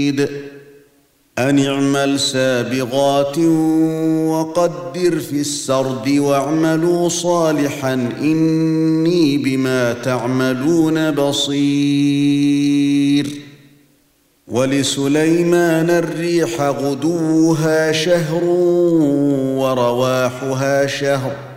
أن اعمل سابغات وقدر في السرد واعملوا صالحا إني بما تعملون بصير ولسليمان الريح غدوها شهر ورواحها شهر